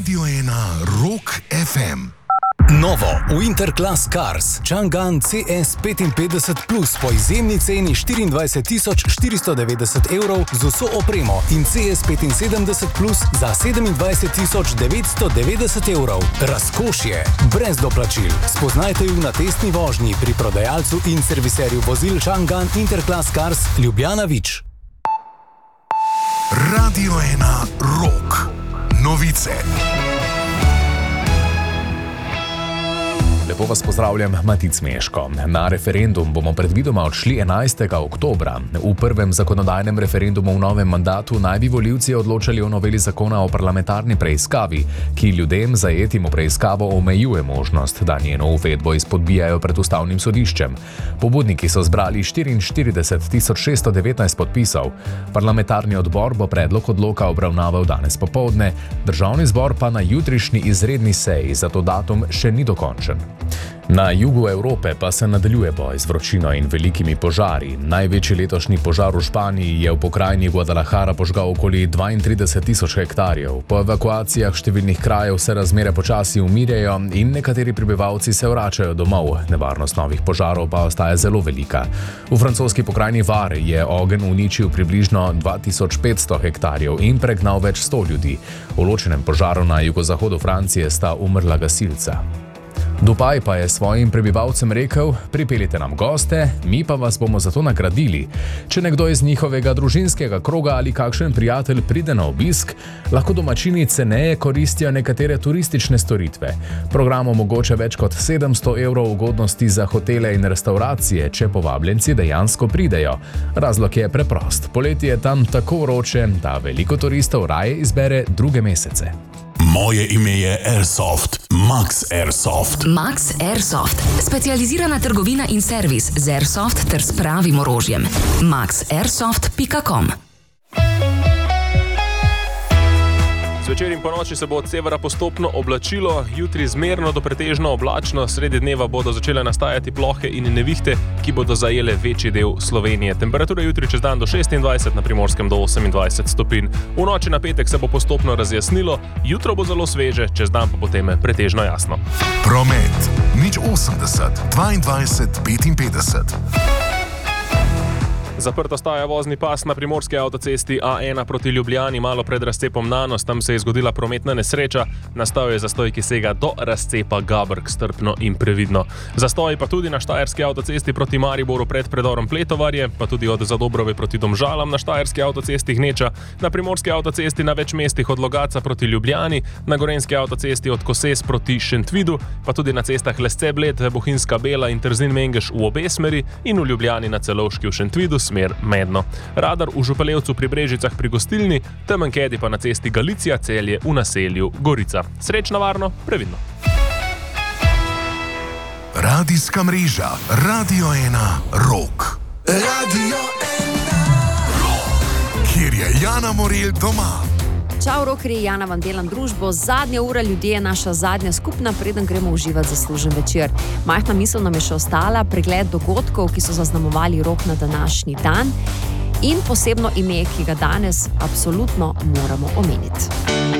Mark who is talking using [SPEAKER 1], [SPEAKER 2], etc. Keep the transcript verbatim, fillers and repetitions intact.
[SPEAKER 1] Radio ena Rock ef em.
[SPEAKER 2] Novo Winter Class Cars Chang'an C S petinpetdeset plus po izjemni ceni štiriindvajset tisoč štiristo devetdeset evrov z vso opremo in C S petinsedemdeset plus za sedemindvajset tisoč devetsto devetdeset evrov. Razkošje, brez doplačil. Spoznajte ju na testni vožnji pri prodajalcu in serviserju vozil Chang'an Interclass Cars Ljubljana Vič.
[SPEAKER 1] Radio ena Rock. Novice.
[SPEAKER 3] Lepo vas pozdravljam, Matic Meško. Na referendum bomo predvidoma odšli enajstega oktobra. V prvem zakonodajnem referendumu v novem mandatu naj bi volivci odločali o noveli zakona o parlamentarni preiskavi, ki ljudem zajetim v preiskavo omejuje možnost, da njeno uvedbo izpodbijajo pred ustavnim sodiščem. Pobudniki so zbrali štiriinštirideset tisoč šeststo devetnajst podpisov. Parlamentarni odbor bo predlog odloka obravnaval danes popoldne, državni zbor pa na jutrišnji izredni seji, zato datum še ni dokončen. Na jugu Evrope pa se nadaljuje boj z vročino in velikimi požari. Največji letošnji požar v Španiji je v pokrajini Guadalajara požgal okoli dvaintrideset tisoč hektarjev. Po evakuacijah številnih krajev se razmere počasi umirjajo in nekateri prebivalci se vračajo domov. Nevarnost novih požarov pa ostaja zelo velika. V francoski pokrajini Var je ogenj uničil približno dva tisoč petsto hektarjev in pregnal več sto ljudi. V ločenem požaru na jugozahodu Francije sta umrla gasilca. Dubaj pa je svojim prebivalcem rekel: pripeljite nam goste, mi pa vas bomo zato nagradili. Če nekdo iz njihovega družinskega kroga ali kakšen prijatelj pride na obisk, lahko domačini ceneje koristijo nekatere turistične storitve. Program omogoča več kot sedemsto evrov ugodnosti za hotele in restauracije, če povabljenci dejansko pridejo. Razlog je preprost. Poleti je tam tako vroče, da veliko turistov raje izbere druge mesece.
[SPEAKER 4] Moje ime je Airsoft, Max Airsoft.
[SPEAKER 5] Max Airsoft, specializirana trgovina in servis z Airsoft ter s pravim orožjem. max airsoft pika com.
[SPEAKER 6] Zvečer in ponoči se bo od severa postopno oblačilo, jutri zmerno do pretežno oblačno, sredi dneva bodo začele nastajati plohe in nevihte, ki bodo zajele večji del Slovenije. Temperatura jutri čez dan do šestindvajset, na Primorskem do osemindvajset stopinj. V noči na petek se bo postopno razjasnilo, jutro bo zelo sveže, čez dan pa potem pretežno jasno.
[SPEAKER 1] Promet. nič osemdeset, dvaindvajset, petinpetdeset.
[SPEAKER 6] Zaprt ostaja vozni pas na primorski avtocesti A ena proti Ljubljani, malo pred razcepom Nanos. Tam se je zgodila prometna nesreča. Nastal je zastoj, ki sega do razcepa Gabrk, strpno in previdno. Zastoj pa tudi na štajerski avtocesti proti Mariboru pred predorom Pletovarje, pa tudi od Zadobrove proti Domžalam na štajerski avtocesti Gneča, na primorski avtocesti na več mestih od Logatca proti Ljubljani, na gorenjski avtocesti od Koses proti Šentvidu, pa tudi na cestah Lesce Bled, Bohinjska Bela in Trzin Mengeš v obe smeri in v Ljubljani na Celovški v Šentvidu smer Medno. Radar v Župelevcu pri Brežicah pri gostilni, Temenkedi pa na cesti Galicija Celje v naselju Gorica. Srečno, varno, previdno.
[SPEAKER 1] Radijska mreža Radio ena Rock. Radio ena Rock. Kjer je Jana Morel doma.
[SPEAKER 7] Čau, rokerji, Jana vam delam družbo. Zadnja ura ljudi je naša zadnja skupna, preden gremo uživati zaslužen večer. Majhna misel nam je še ostala, pregled dogodkov, ki so zaznamovali rok na današnji dan in posebno ime, ki ga danes absolutno moramo omeniti.